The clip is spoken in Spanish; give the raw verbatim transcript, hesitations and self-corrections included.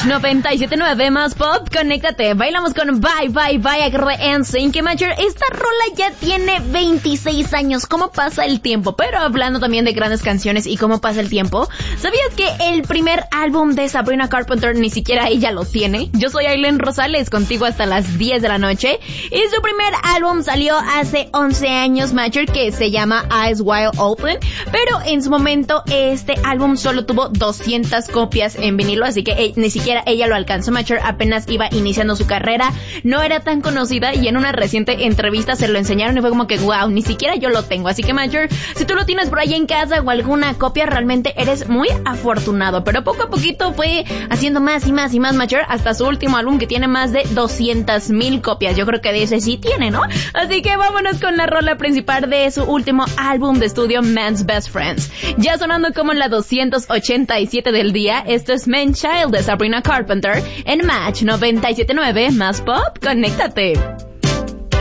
noventa y siete punto nueve más pop, conéctate. Bailamos con Bye Bye Bye de N Sync. Major, esta rola ya tiene veintiséis años. ¿Cómo pasa el tiempo? Pero hablando también de grandes canciones y cómo pasa el tiempo, ¿sabías que el primer álbum de Sabrina Carpenter ni siquiera ella lo tiene? Yo soy Aileen Rosales, contigo hasta las diez de la noche. Y su primer álbum salió hace once años, Major, que se llama Eyes Wide Open. Pero en su momento este álbum solo tuvo doscientas copias en vinilo, así que eh, ni siquiera ella lo alcanzó. Major apenas iba iniciando su carrera, no era tan conocida, y en una reciente entrevista se lo enseñaron y fue como que wow, ni siquiera yo lo tengo. Así que Major, si tú lo tienes por ahí en casa o alguna copia, realmente eres muy afortunado. Pero poco a poquito fue haciendo más y más y más, Major, hasta su último álbum que tiene más de doscientas mil copias. Yo creo que de ese sí tiene, ¿no? Así que vámonos con la rola principal de su último álbum de estudio, Man's Best Friends. Ya sonando como en la doscientos ochenta y siete del día, esto es Man Child de Sabrina Carpenter en Match noventa y siete punto nueve más pop, conéctate.